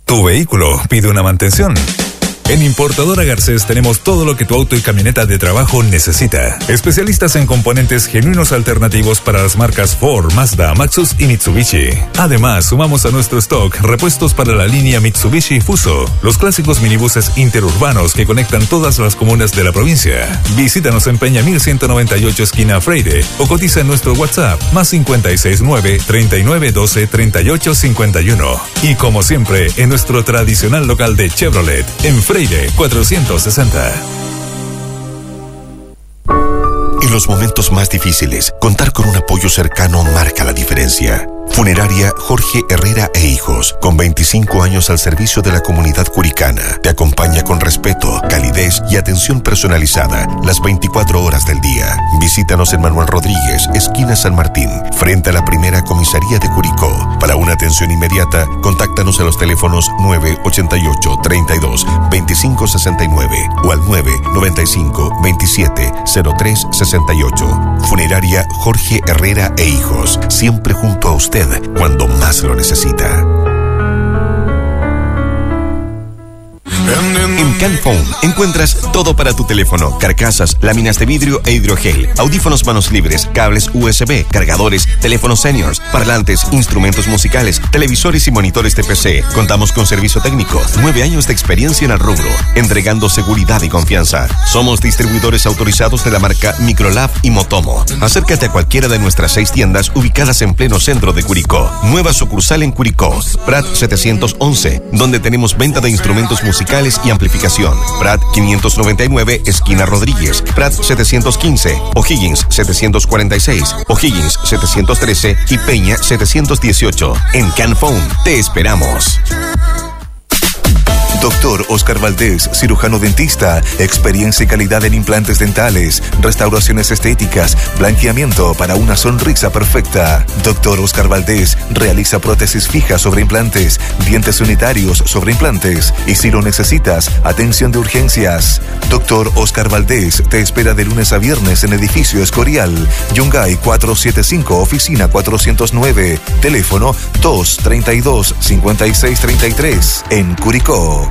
Tu vehículo pide una mantención. En Importadora Garcés tenemos todo lo que tu auto y camioneta de trabajo necesita. Especialistas en componentes genuinos alternativos para las marcas Ford, Mazda, Maxus y Mitsubishi. Además, sumamos a nuestro stock repuestos para la línea Mitsubishi Fuso, los clásicos minibuses interurbanos que conectan todas las comunas de la provincia. Visítanos en Peña 1198 esquina Freire o cotiza en nuestro WhatsApp +569 3912 3851. Y como siempre, en nuestro tradicional local de Chevrolet, en Freire 460. En los momentos más difíciles, contar con un apoyo cercano marca la diferencia. Funeraria Jorge Herrera e Hijos, con 25 años al servicio de la comunidad curicana, te acompaña con respeto, calidez y atención personalizada las 24 horas del día. Visítanos en Manuel Rodríguez, esquina San Martín, frente a la primera comisaría de Curicó. Para una atención inmediata, contáctanos a los teléfonos 988 32 25 69 o al 995 27 03 68. Funeraria Jorge Herrera e Hijos, siempre junto a usted cuando más lo necesita. En Canphone encuentras todo para tu teléfono: carcasas, láminas de vidrio e hidrogel, audífonos manos libres, cables USB, cargadores, teléfonos seniors, parlantes, instrumentos musicales, televisores y monitores de PC. Contamos con servicio técnico, 9 años de experiencia en el rubro, entregando seguridad y confianza. Somos distribuidores autorizados de la marca Microlab y Motomo. Acércate a cualquiera de nuestras 6 tiendas ubicadas en pleno centro de Curicó. Nueva sucursal en Curicó, Prat 711, donde tenemos venta de instrumentos musicales y amplificación. Prat 599, esquina Rodríguez. Prat 715, O'Higgins 746, O'Higgins 713 y Peña 718. En Canphone te esperamos. Doctor Oscar Valdés, cirujano dentista, experiencia y calidad en implantes dentales, restauraciones estéticas, blanqueamiento para una sonrisa perfecta. Doctor Oscar Valdés realiza prótesis fijas sobre implantes, dientes unitarios sobre implantes y, si lo necesitas, atención de urgencias. Doctor Oscar Valdés te espera de lunes a viernes en edificio Escorial, Yungay 475, oficina 409, teléfono 232-5633, en Curicó.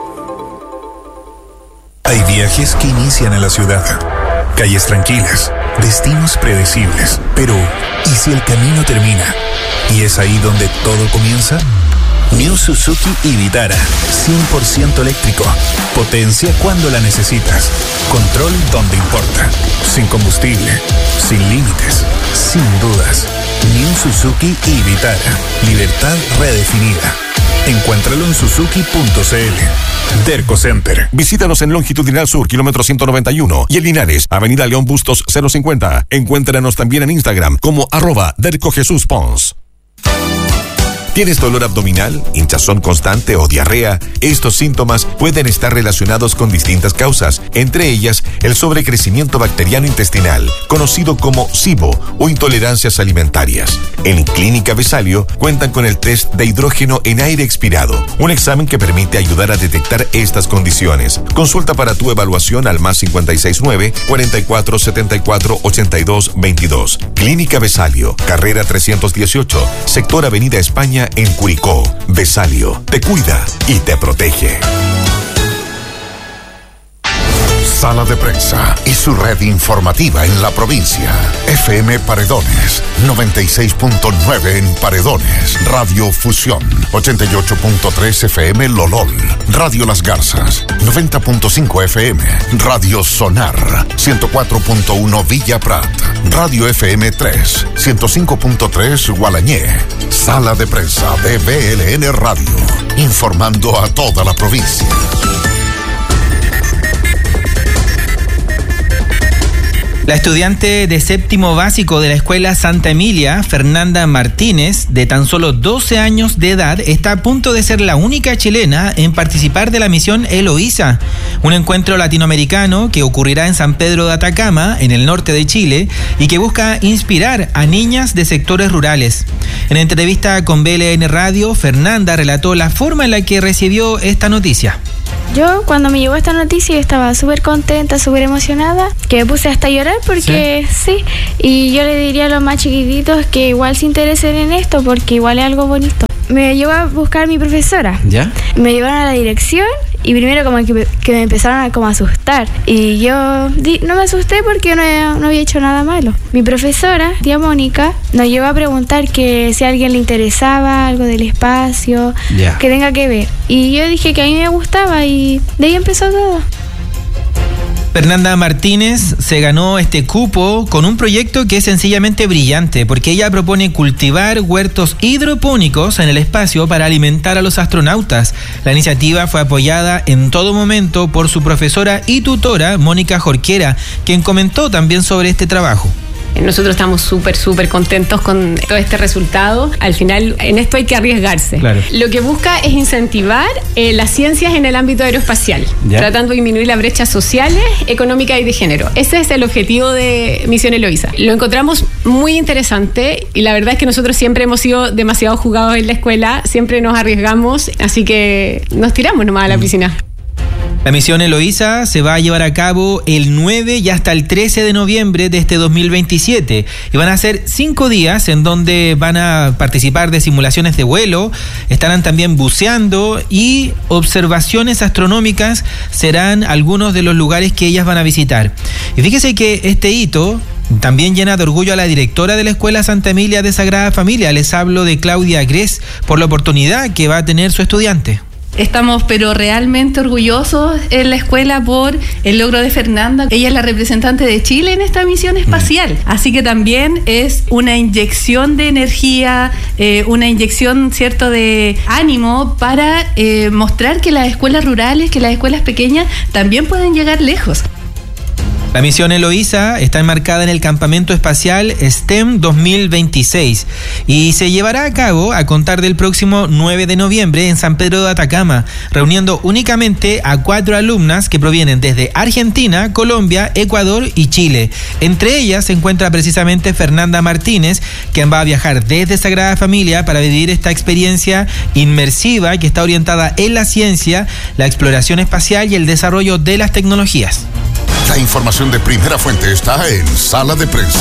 Hay viajes que inician en la ciudad, calles tranquilas, destinos predecibles. Pero, ¿y si el camino termina? ¿Y es ahí donde todo comienza? New Suzuki Vitara, 100% eléctrico. Potencia cuando la necesitas. Control donde importa. Sin combustible, sin límites, sin dudas. New Suzuki Vitara. Libertad redefinida. Encuéntralo en suzuki.cl. Derco Center. Visítanos en Longitudinal Sur, kilómetro 191, y en Linares, Avenida León Bustos 050. Encuéntranos también en Instagram como @DercoJesusPons. ¿Tienes dolor abdominal, hinchazón constante o diarrea? Estos síntomas pueden estar relacionados con distintas causas, entre ellas el sobrecrecimiento bacteriano intestinal, conocido como SIBO o intolerancias alimentarias. En Clínica Besalio cuentan con el test de hidrógeno en aire expirado, un examen que permite ayudar a detectar estas condiciones. Consulta para tu evaluación al +569 44 74 82 22. Clínica Besalio, carrera 318, sector Avenida España, en Curicó. Besalio te cuida y te protege. Sala de Prensa y su red informativa en la provincia. FM Paredones, 96.9 en Paredones. Radio Fusión, 88.3 FM Lolol. Radio Las Garzas, 90.5 FM. Radio Sonar, 104.1 Villa Prat. Radio FM 3, 105.3 Gualañé. Sala de Prensa de BLN Radio, informando a toda la provincia. La estudiante de séptimo básico de la Escuela Santa Emilia, Fernanda Martínez, de tan solo 12 años de edad, está a punto de ser la única chilena en participar de la misión Eloísa, un encuentro latinoamericano que ocurrirá en San Pedro de Atacama, en el norte de Chile, y que busca inspirar a niñas de sectores rurales. En entrevista con BLN Radio, Fernanda relató la forma en la que recibió esta noticia. Yo cuando me llegó esta noticia yo estaba súper contenta, súper emocionada, que me puse hasta a llorar porque sí. Y yo le diría a los más chiquititos que igual se interesen en esto porque igual es algo bonito. Me llevó a buscar mi profesora. ¿Ya? Me llevaron a la dirección y primero como que me empezaron a como asustar. Y yo no me asusté porque no había hecho nada malo. Mi profesora, tía Mónica, nos llevó a preguntar que si a alguien le interesaba algo del espacio, que tenga que ver. Y yo dije que a mí me gustaba y de ahí empezó todo. Fernanda Martínez se ganó este cupo con un proyecto que es sencillamente brillante, porque ella propone cultivar huertos hidropónicos en el espacio para alimentar a los astronautas. La iniciativa fue apoyada en todo momento por su profesora y tutora, Mónica Jorquera, quien comentó también sobre este trabajo. Nosotros estamos súper contentos con todo este resultado. Al final, en esto hay que arriesgarse. Claro. Lo que busca es incentivar las ciencias en el ámbito aeroespacial, tratando de disminuir las brechas sociales, económicas y de género. Ese es el objetivo de Misión Eloísa. Lo encontramos muy interesante y la verdad es que nosotros siempre hemos sido demasiado jugados en la escuela, siempre nos arriesgamos, así que nos tiramos nomás a la piscina. La misión Eloísa se va a llevar a cabo el 9 y hasta el 13 de noviembre de este 2027 y van a ser 5 días en donde van a participar de simulaciones de vuelo, estarán también buceando y observaciones astronómicas serán algunos de los lugares que ellas van a visitar. Y fíjese que este hito también llena de orgullo a la directora de la Escuela Santa Emilia de Sagrada Familia. Les hablo de Claudia Gres por la oportunidad que va a tener su estudiante. Estamos pero realmente orgullosos en la escuela por el logro de Fernanda. Ella es la representante de Chile en esta misión espacial, así que también es una inyección de energía, una inyección, cierto, de ánimo para mostrar que las escuelas rurales, que las escuelas pequeñas también pueden llegar lejos. La misión Eloísa está enmarcada en el Campamento Espacial STEM 2026 y se llevará a cabo a contar del próximo 9 de noviembre en San Pedro de Atacama, reuniendo únicamente a 4 alumnas que provienen desde Argentina, Colombia, Ecuador y Chile. Entre ellas se encuentra precisamente Fernanda Martínez, quien va a viajar desde Sagrada Familia para vivir esta experiencia inmersiva que está orientada en la ciencia, la exploración espacial y el desarrollo de las tecnologías. La información de primera fuente está en Sala de Prensa.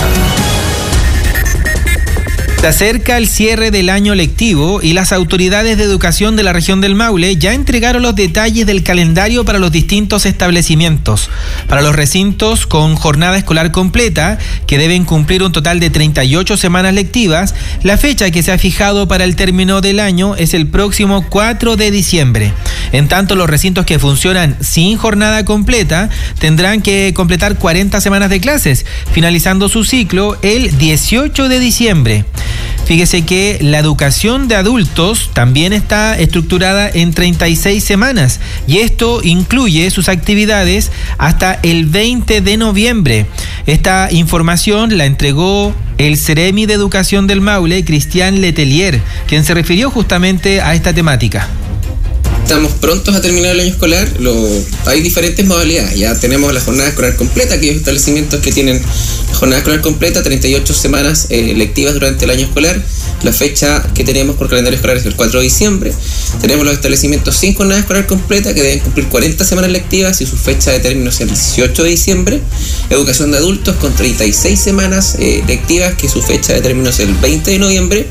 Se acerca el cierre del año lectivo y las autoridades de educación de la región del Maule ya entregaron los detalles del calendario para los distintos establecimientos. Para los recintos con jornada escolar completa, que deben cumplir un total de 38 semanas lectivas, la fecha que se ha fijado para el término del año es el próximo 4 de diciembre. En tanto, los recintos que funcionan sin jornada completa tendrán que completar 40 semanas de clases, finalizando su ciclo el 18 de diciembre. Fíjese que la educación de adultos también está estructurada en 36 semanas y esto incluye sus actividades hasta el 20 de noviembre. Esta información la entregó el Ceremi de Educación del Maule, Cristian Letelier, quien se refirió justamente a esta temática. Estamos prontos a terminar el año escolar. Hay diferentes modalidades. Ya tenemos la jornada escolar completa, aquellos establecimientos que tienen jornada escolar completa, 38 semanas lectivas durante el año escolar. La fecha que tenemos por calendario escolar es el 4 de diciembre. Tenemos los establecimientos sin jornada escolar completa que deben cumplir 40 semanas lectivas y su fecha de término es el 18 de diciembre. Educación de adultos con 36 semanas lectivas que su fecha de término es el 20 de noviembre.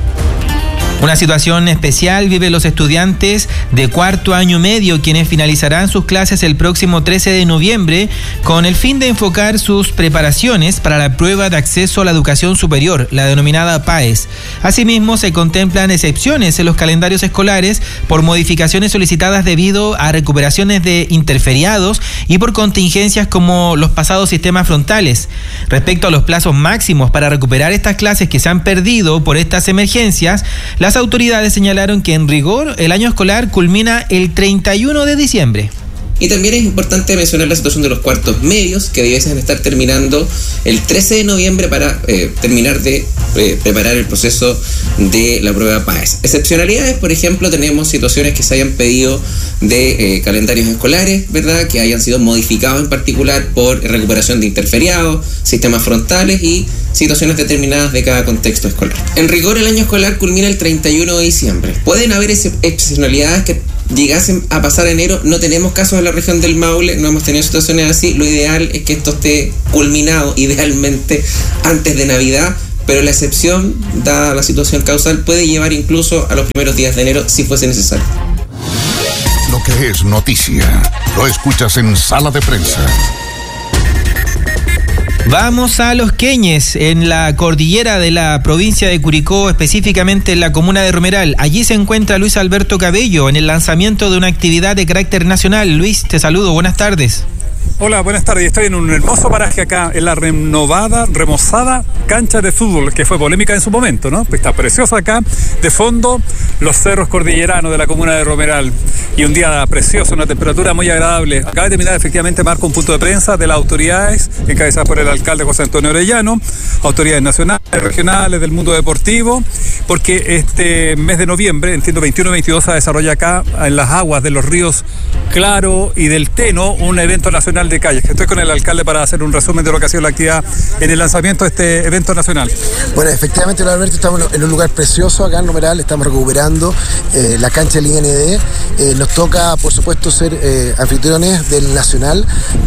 Una situación especial viven los estudiantes de cuarto año medio, quienes finalizarán sus clases el próximo 13 de noviembre con el fin de enfocar sus preparaciones para la prueba de acceso a la educación superior, la denominada PAES. Asimismo, se contemplan excepciones en los calendarios escolares por modificaciones solicitadas debido a recuperaciones de interferiados y por contingencias como los pasados sistemas frontales. Respecto a los plazos máximos para recuperar estas clases que se han perdido por estas emergencias, las autoridades señalaron que en rigor el año escolar culmina el 31 de diciembre. Y también es importante mencionar la situación de los cuartos medios que debiesen estar terminando el 13 de noviembre para terminar de preparar el proceso de la prueba PAES. Excepcionalidades, por ejemplo, tenemos situaciones que se hayan pedido de calendarios escolares, ¿verdad? Que hayan sido modificados en particular por recuperación de interferiados, sistemas frontales y situaciones determinadas de cada contexto escolar. En rigor, el año escolar culmina el 31 de diciembre. Pueden haber excepcionalidades que llegasen a pasar enero. No tenemos casos en la región del Maule, no hemos tenido situaciones así. Lo ideal es que esto esté culminado idealmente antes de Navidad, pero la excepción, dada la situación causal, puede llevar incluso a los primeros días de enero si fuese necesario. Lo que es noticia, lo escuchas en Sala de Prensa. Vamos a Los Queñes, en la cordillera de la provincia de Curicó, específicamente en la comuna de Romeral. Allí se encuentra Luis Alberto Cabello en el lanzamiento de una actividad de carácter nacional. Luis, te saludo, buenas tardes. Hola, buenas tardes. Estoy en un hermoso paraje acá, en la remozada cancha de fútbol, que fue polémica en su momento, ¿no? Pues está preciosa acá, de fondo, los cerros cordilleranos de la comuna de Romeral. Y un día precioso, una temperatura muy agradable. Acaba de terminar efectivamente, Marco, un punto de prensa de las autoridades, encabezadas por el alcalde José Antonio Orellano, autoridades nacionales, regionales, del mundo deportivo, porque este mes de noviembre, entiendo 21 y 22, se desarrolla acá, en las aguas de los ríos Claro y del Teno, un evento nacional de kayak. Estoy con el alcalde para hacer un resumen de lo que ha sido la actividad en el lanzamiento de este evento nacional. Bueno, efectivamente, Alberto, estamos en un lugar precioso acá en Romeral, estamos recuperando la cancha del IND. Nos toca, por supuesto, ser anfitriones del Nacional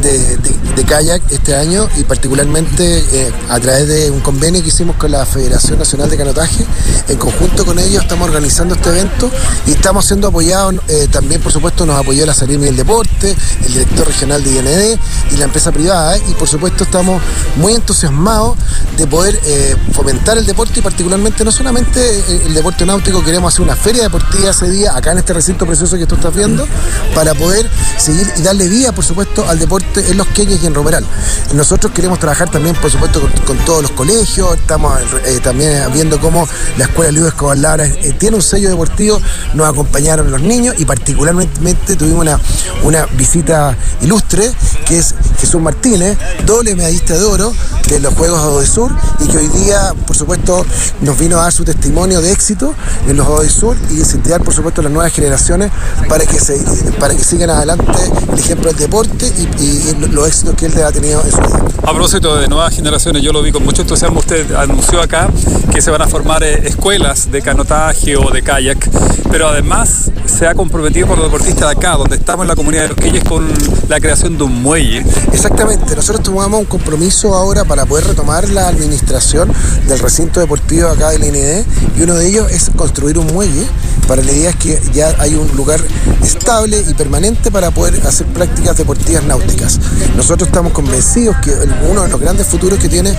de Kayak este año, y particularmente a través de un convenio que hicimos con la Federación Nacional de Canotaje. En conjunto con ellos estamos organizando este evento y estamos siendo apoyados, también por supuesto nos apoyó la Sarimi del Deporte, el director regional de IND y la empresa privada, y por supuesto estamos muy entusiasmados de poder fomentar el deporte, y particularmente no solamente el deporte náutico. Queremos hacer una feria deportiva ese día acá en este recinto precioso que tú estás viendo, para poder seguir y darle vida, por supuesto, al deporte en Los Queñes y en Romeral. Nosotros queremos trabajar también, por supuesto, con todos los colegios. Estamos también viendo cómo la Escuela Luis Escobar Lara tiene un sello deportivo. Nos acompañaron los niños y particularmente tuvimos una visita ilustre, que es Jesús Martínez, doble medallista de oro de los Juegos Odesur, y que hoy día, por supuesto, nos vino a dar su testimonio de éxito en los Odesur y incentivar, por supuesto, las nuevas generaciones para que sigan adelante el ejemplo del deporte y los éxitos que él ha tenido en su vida. A propósito de nuevas generaciones, yo lo vi con mucho entusiasmo. Usted anunció acá que se van a formar escuelas de canotaje o de kayak, pero además se ha comprometido con los deportistas de acá, donde estamos en la comunidad de Los Queñes, con la creación de un muelle. Exactamente, nosotros tomamos un compromiso ahora para poder retomar la administración del recinto deportivo acá del IND, y uno de ellos es construir un muelle. Para la idea es que ya hay un lugar estable y permanente para poder hacer prácticas deportivas náuticas. Nosotros estamos convencidos que uno de los grandes futuros que tiene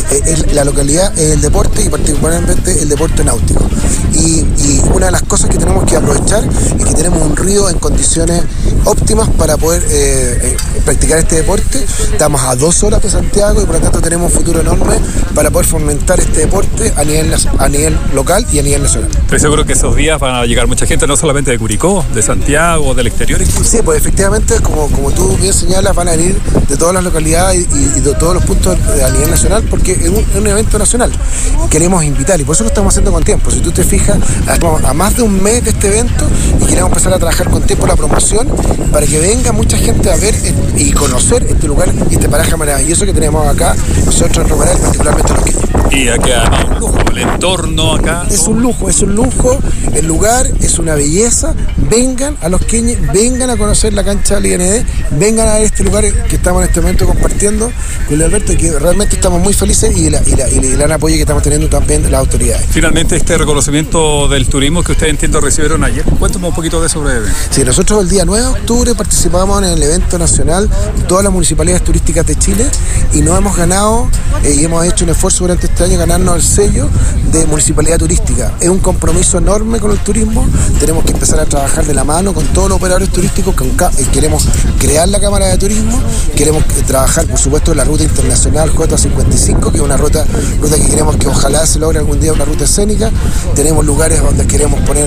la localidad es el deporte, y particularmente el deporte náutico. Y una de las cosas que tenemos que aprovechar es que tenemos un río en condiciones óptimas para poder practicar este deporte. Estamos a 2 horas de Santiago y por lo tanto tenemos un futuro enorme para poder fomentar este deporte a nivel local y a nivel nacional. Estoy seguro que esos días van a llegar mucha gente, no solamente de Curicó, de Santiago, del exterior incluso. Sí, pues efectivamente, como tú bien señalas, van a venir de todas las localidades y de todos los puntos a nivel nacional, porque es un evento nacional. Queremos invitar, y por eso lo estamos haciendo con tiempo. Si tú te fijas, estamos a más de un mes de este evento y queremos empezar a trabajar con tiempo la promoción para que venga mucha gente a ver y conocer este lugar y este paraje maravilloso que tenemos acá nosotros en Romeral, particularmente en Los Queñes. Y aquí además un lujo, el entorno acá. Es un lujo, el lugar es una belleza. Vengan a Los Queñes, vengan a conocer la cancha del IND, vengan a ver este lugar que estamos en este momento compartiendo con Alberto, y que realmente estamos muy felices, y el gran apoyo que estamos teniendo también de las autoridades. Finalmente, este reconocimiento del turismo que ustedes, entiendo, recibieron ayer, cuéntame un poquito de eso breve. Sí, nosotros el día 9 de octubre participamos en el evento nacional de todas las municipalidades turísticas de Chile, y nos hemos ganado y hemos hecho un esfuerzo durante este año ganarnos el sello de municipalidad turística. Es un compromiso enorme con el turismo. Tenemos que empezar a trabajar de la mano con todos los operadores turísticos. Queremos crear la Cámara de Turismo, queremos trabajar, por supuesto, en la ruta internacional J55, que es una ruta que queremos que ojalá se logre algún día, una ruta escénica. Tenemos lugares donde queremos poner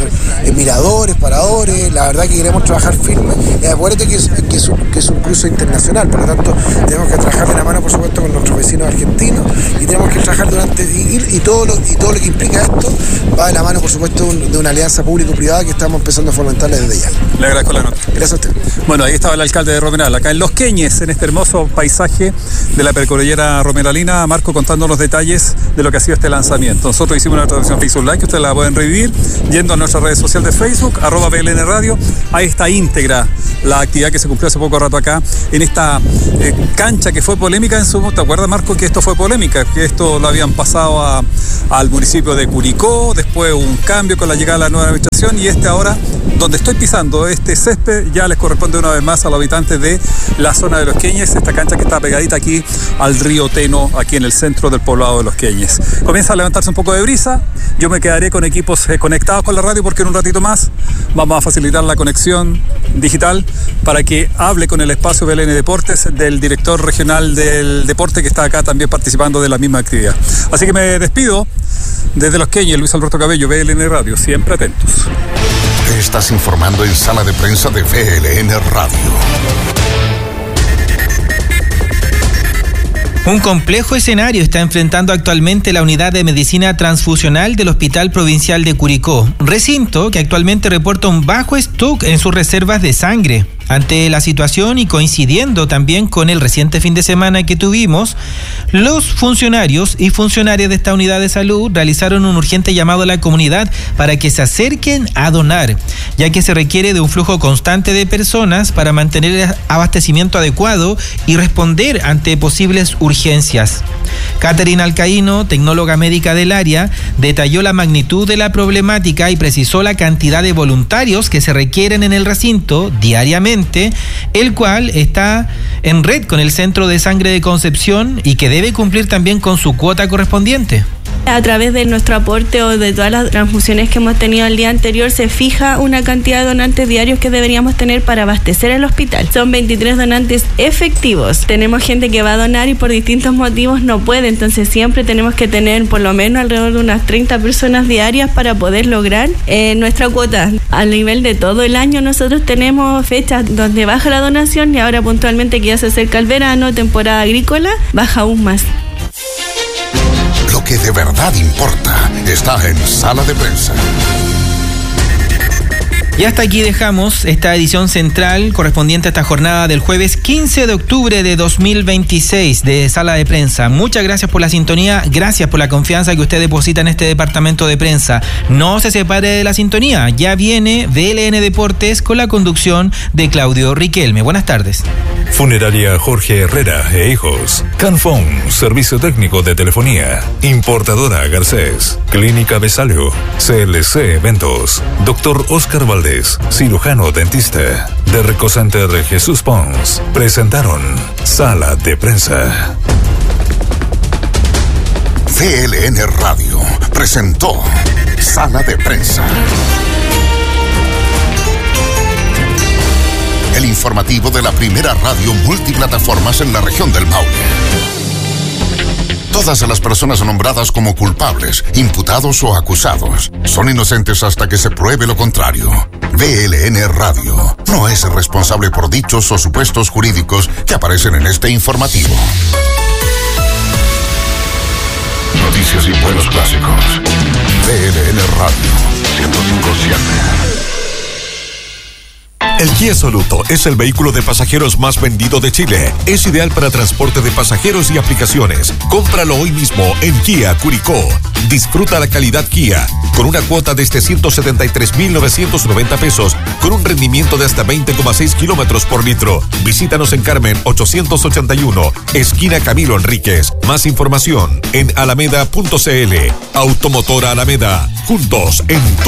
miradores, paradores. La verdad que queremos trabajar firme. Y acuérdate que es un cruce internacional, por lo tanto tenemos que trabajar de la mano, por supuesto, con nuestros vecinos argentinos, y tenemos que trabajar y todo lo que implica esto va de la mano, por supuesto, de una alianza público-privada que estamos empezando a fomentar desde ya. Le agradezco la nota. Gracias a usted. Bueno, ahí estaba el alcalde de Romeral, acá en Los Queñes, en este hermoso paisaje de la percordillera romeralina. Marco contándonos detalles de lo que ha sido este lanzamiento. Nosotros hicimos una transmisión Facebook Live que ustedes la pueden revivir yendo a nuestra red social de Facebook, @BLN Radio. Ahí está íntegra la actividad que se cumplió hace poco rato acá, en esta cancha que fue polémica en su... ¿Te acuerdas, Marco, que esto fue polémica? Que esto lo habían pasado al municipio de Curicó, después hubo un cambio con la llegada de la nueva administración, y ahora, donde estoy pisando, este césped ya les corresponde una vez más a los habitantes de la zona de Los Queñes, esta cancha que está pegadita aquí al río Teno, aquí en el centro del poblado de Los Queñes. Comienza a levantarse un poco de brisa, yo me quedaré con equipos conectados con la radio porque en un ratito más vamos a facilitar la conexión digital para que hable con el espacio BLN Deportes del director regional del deporte que está acá también participando de la misma actividad. Así que me despido desde Los Queñes, Luis Alberto Cabello, BLN Radio, siempre atentos. Te estás informando en Sala de Prensa de BLN Radio. Un complejo escenario está enfrentando actualmente la unidad de medicina transfusional del Hospital Provincial de Curicó, recinto que actualmente reporta un bajo stock en sus reservas de sangre. Ante la situación y coincidiendo también con el reciente fin de semana que tuvimos, los funcionarios y funcionarias de esta unidad de salud realizaron un urgente llamado a la comunidad para que se acerquen a donar, ya que se requiere de un flujo constante de personas para mantener el abastecimiento adecuado y responder ante posibles urgencias. Catherine Alcaíno, tecnóloga médica del área, detalló la magnitud de la problemática y precisó la cantidad de voluntarios que se requieren en el recinto diariamente, el cual está en red con el Centro de Sangre de Concepción y que debe cumplir también con su cuota correspondiente. A través de nuestro aporte o de todas las transfusiones que hemos tenido el día anterior, se fija una cantidad de donantes diarios que deberíamos tener para abastecer el hospital. Son 23 donantes efectivos. Tenemos gente que va a donar y por distintos motivos no puede, entonces siempre tenemos que tener por lo menos alrededor de unas 30 personas diarias para poder lograr nuestra cuota. A nivel de todo el año nosotros tenemos fechas donde baja la donación, y ahora puntualmente que ya se acerca el verano, temporada agrícola, baja aún más. Lo que de verdad importa está en Sala de Prensa. Y hasta aquí dejamos esta edición central correspondiente a esta jornada del jueves 15 de octubre de 2026 de Sala de Prensa. Muchas gracias por la sintonía, gracias por la confianza que usted deposita en este departamento de prensa. No se separe de la sintonía, ya viene BLN Deportes con la conducción de Claudio Riquelme. Buenas tardes. Funeraria Jorge Herrera e Hijos. Canfón, servicio técnico de telefonía. Importadora Garcés. Clínica Besalio. CLC Eventos. Doctor Oscar Valdés, cirujano dentista. De Recocenter Jesús Pons. Presentaron Sala de Prensa. BLN Radio presentó Sala de Prensa. El informativo de la primera radio multiplataformas en la región del Maule. Todas las personas nombradas como culpables, imputados o acusados son inocentes hasta que se pruebe lo contrario. BLN Radio no es responsable por dichos o supuestos jurídicos que aparecen en este informativo. Noticias y buenos clásicos. BLN Radio 105.7. El Kia Soluto es el vehículo de pasajeros más vendido de Chile. Es ideal para transporte de pasajeros y aplicaciones. Cómpralo hoy mismo en Kia Curicó. Disfruta la calidad Kia con una cuota de 173.990 pesos con un rendimiento de hasta 20,6 kilómetros por litro. Visítanos en Carmen 881, esquina Camilo Enríquez. Más información en alameda.cl. Automotora Alameda. Juntos en tu